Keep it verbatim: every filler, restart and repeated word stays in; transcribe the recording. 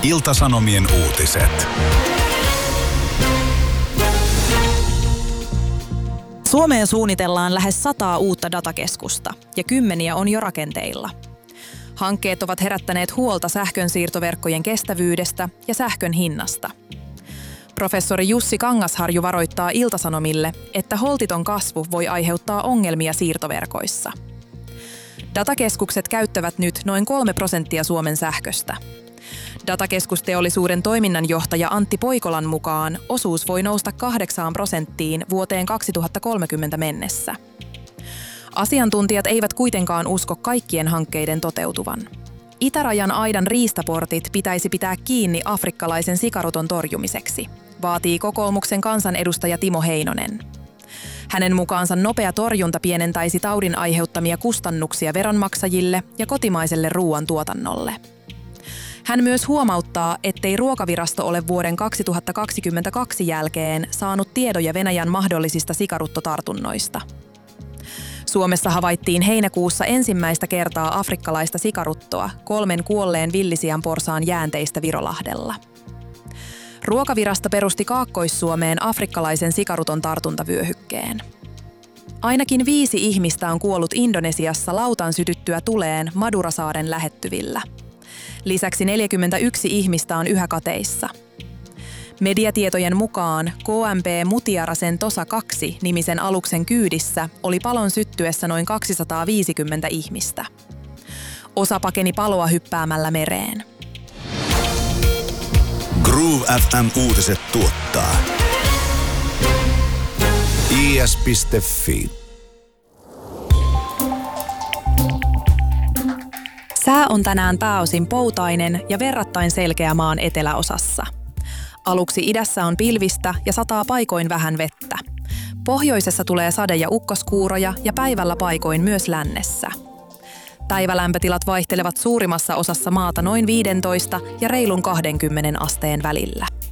Ilta-Sanomien uutiset. Suomeen suunnitellaan lähes sataa uutta datakeskusta ja kymmeniä on jo rakenteilla. Hankkeet ovat herättäneet huolta sähkönsiirtoverkkojen kestävyydestä ja sähkön hinnasta. Professori Jussi Kangasharju varoittaa Ilta-Sanomille, että holtiton kasvu voi aiheuttaa ongelmia siirtoverkoissa. Datakeskukset käyttävät nyt noin kolme prosenttia Suomen sähköstä. Datakeskusteollisuuden toiminnanjohtaja Antti Poikolan mukaan osuus voi nousta kahdeksaan prosenttiin vuoteen kaksituhattakolmekymmentä mennessä. Asiantuntijat eivät kuitenkaan usko kaikkien hankkeiden toteutuvan. Itärajan aidan riistaportit pitäisi pitää kiinni afrikkalaisen sikaruton torjumiseksi, vaatii kokoomuksen kansanedustaja Timo Heinonen. Hänen mukaansa nopea torjunta pienentäisi taudin aiheuttamia kustannuksia veronmaksajille ja kotimaiselle ruoantuotannolle. Hän myös huomauttaa, ettei Ruokavirasto ole vuoden kaksituhattakaksikymmentäkaksi jälkeen saanut tiedoja Venäjän mahdollisista sikaruttotartunnoista. Suomessa havaittiin heinäkuussa ensimmäistä kertaa afrikkalaista sikaruttoa kolmen kuolleen villisianporsaan jäänteistä Virolahdella. Ruokavirasto perusti Kaakkois-Suomeen afrikkalaisen sikaruton tartuntavyöhykkeen. Ainakin viisi ihmistä on kuollut Indonesiassa lautan sytyttyä tuleen Madurasaaren lähettyvillä. Lisäksi neljäkymmentäyksi ihmistä on yhä kateissa. Mediatietojen mukaan K M P Mutiarasen Tosa kaksi -nimisen aluksen kyydissä oli palon syttyessä noin kaksisataaviisikymmentä ihmistä. Osa pakeni paloa hyppäämällä mereen. Groove F M-uutiset tuottaa I S piste Fi. Sää on tänään pääosin poutainen ja verrattain selkeä maan eteläosassa. Aluksi idässä on pilvistä ja sataa paikoin vähän vettä. Pohjoisessa tulee sade- ja ukkoskuuroja ja päivällä paikoin myös lännessä. Päivälämpötilat vaihtelevat suurimmassa osassa maata noin viisitoista ja reilun kaksikymmentä asteen välillä.